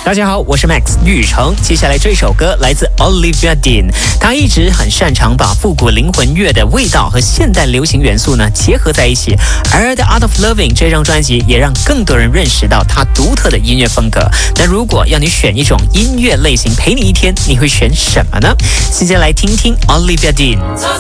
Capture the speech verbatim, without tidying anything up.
大家好，我是 Max 玉成。接下来这首歌来自 Olivia Dean， 她一直很擅长把复古灵魂乐的味道和现代流行元素呢结合在一起。而 The Art of Loving 这张专辑也让更多人认识到她独特的音乐风格。那如果要你选一种音乐类型陪你一天，你会选什么呢？现在来听听 Olivia Dean。